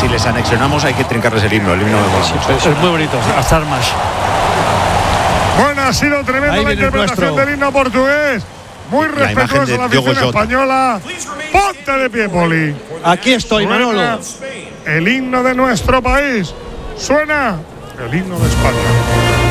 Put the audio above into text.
si les anexionamos hay que trincarles el himno. El himno es muy bonito, hasta armas. Bueno, ha sido tremenda la interpretación del himno portugués. Muy respetuoso la afición española. Ponte de pie, Poli. Aquí estoy, Manolo. El himno de nuestro país. Suena el himno de España.